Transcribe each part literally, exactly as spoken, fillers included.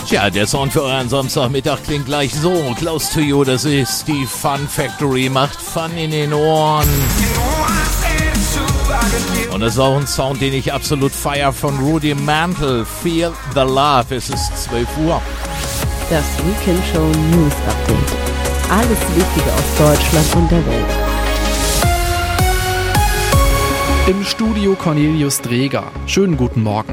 Tja, der Sound für euren Samstagmittag klingt gleich so. Close to you, das ist die Fun Factory. Macht Fun in den Ohren. Und das ist auch ein Sound, den ich absolut feiere, von Rudy Mantle. Feel the Love. Es ist zwölf Uhr. Das Weekend Show News Update. Alles Wichtige aus Deutschland und der Welt. Im Studio Cornelius Dreger. Schönen guten Morgen.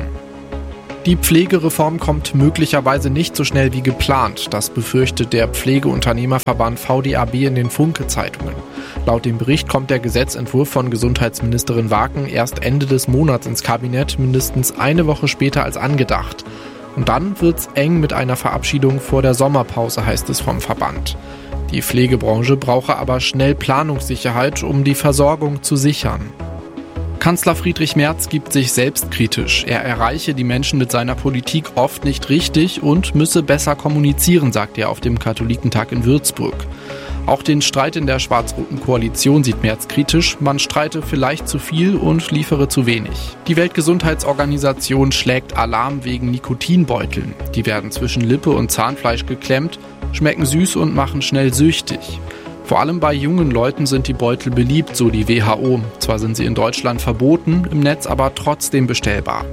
Die Pflegereform kommt möglicherweise nicht so schnell wie geplant. Das befürchtet der Pflegeunternehmerverband V D A B in den Funke-Zeitungen. Laut dem Bericht kommt der Gesetzentwurf von Gesundheitsministerin Waken erst Ende des Monats ins Kabinett, mindestens eine Woche später als angedacht. Und dann wird's eng mit einer Verabschiedung vor der Sommerpause, heißt es vom Verband. Die Pflegebranche brauche aber schnell Planungssicherheit, um die Versorgung zu sichern. Kanzler Friedrich Merz gibt sich selbstkritisch. Er erreiche die Menschen mit seiner Politik oft nicht richtig und müsse besser kommunizieren, sagt er auf dem Katholikentag in Würzburg. Auch den Streit in der schwarz-roten Koalition sieht Merz kritisch. Man streite vielleicht zu viel und liefere zu wenig. Die Weltgesundheitsorganisation schlägt Alarm wegen Nikotinbeuteln. Die werden zwischen Lippe und Zahnfleisch geklemmt, schmecken süß und machen schnell süchtig. Vor allem bei jungen Leuten sind die Beutel beliebt, so die W H O. Zwar sind sie in Deutschland verboten, im Netz aber trotzdem bestellbar.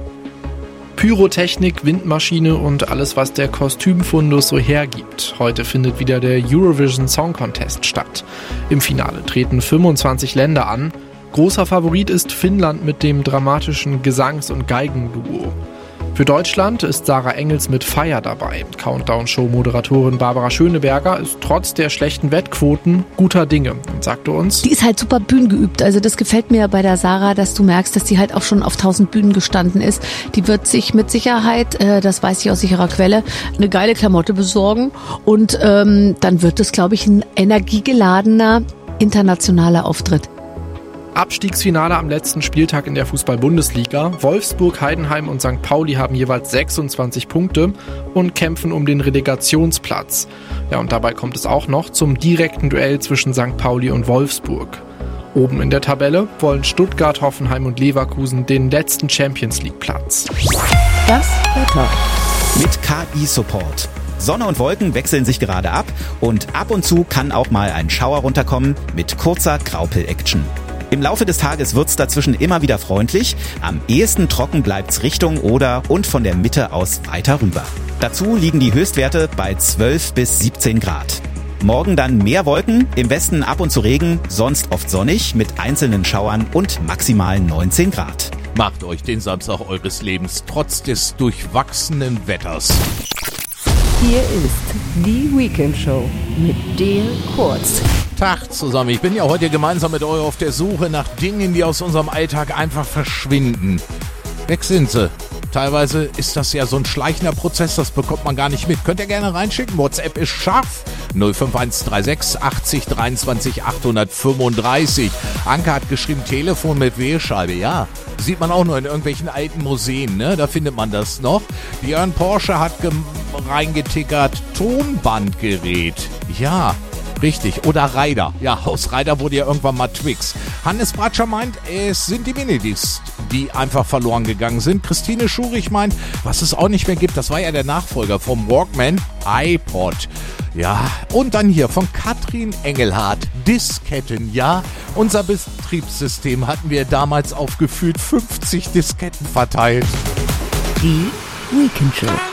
Pyrotechnik, Windmaschine und alles, was der Kostümfundus so hergibt. Heute findet wieder der Eurovision Song Contest statt. Im Finale treten fünfundzwanzig Länder an. Großer Favorit ist Finnland mit dem dramatischen Gesangs- und Geigenduo. Für Deutschland ist Sarah Engels mit Feier dabei. Countdown-Show-Moderatorin Barbara Schöneberger ist trotz der schlechten Wettquoten guter Dinge und sagte uns: Die ist halt super bühnengeübt. Also das gefällt mir bei der Sarah, dass du merkst, dass sie halt auch schon auf tausend Bühnen gestanden ist. Die wird sich mit Sicherheit, äh, das weiß ich aus sicherer Quelle, eine geile Klamotte besorgen. Und ähm, dann wird es, glaube ich, ein energiegeladener internationaler Auftritt. Abstiegsfinale am letzten Spieltag in der Fußball-Bundesliga. Wolfsburg, Heidenheim und Sankt Pauli haben jeweils sechsundzwanzig Punkte und kämpfen um den Relegationsplatz. Ja, und dabei kommt es auch noch zum direkten Duell zwischen Sankt Pauli und Wolfsburg. Oben in der Tabelle wollen Stuttgart, Hoffenheim und Leverkusen den letzten Champions-League-Platz. Das Wetter. Mit K I-Support. Sonne und Wolken wechseln sich gerade ab und ab und zu kann auch mal ein Schauer runterkommen mit kurzer Graupel-Action. Im Laufe des Tages wird's dazwischen immer wieder freundlich. Am ehesten trocken bleibt's Richtung Oder und von der Mitte aus weiter rüber. Dazu liegen die Höchstwerte bei zwölf bis siebzehn Grad. Morgen dann mehr Wolken, im Westen ab und zu Regen, sonst oft sonnig mit einzelnen Schauern und maximal neunzehn Grad. Macht euch den Samstag eures Lebens trotz des durchwachsenen Wetters. Hier ist die Weekend Show mit Dale Kurz. Tag zusammen, ich bin ja heute gemeinsam mit euch auf der Suche nach Dingen, die aus unserem Alltag einfach verschwinden. Weg sind sie. Teilweise ist das ja so ein schleichender Prozess, das bekommt man gar nicht mit. Könnt ihr gerne reinschicken, WhatsApp ist scharf. null fünf eins drei sechs achtzig dreiundzwanzig achthundertfünfunddreißig. Anke hat geschrieben, Telefon mit Wählscheibe, ja. Sieht man auch nur in irgendwelchen alten Museen, ne? Da findet man das noch. Björn Porsche hat gem- reingetickert, Tonbandgerät. Ja, richtig. Oder Rider. Ja, aus Rider wurde ja irgendwann mal Twix. Hannes Bratscher meint, es sind die Minidiscs, die einfach verloren gegangen sind. Christine Schurich meint, was es auch nicht mehr gibt, das war ja der Nachfolger vom Walkman, iPod. Ja, und dann hier von Katrin Engelhardt, Disketten, ja. Unser Betriebssystem hatten wir damals auf gefühlt fünfzig Disketten verteilt. Die Weekend Show.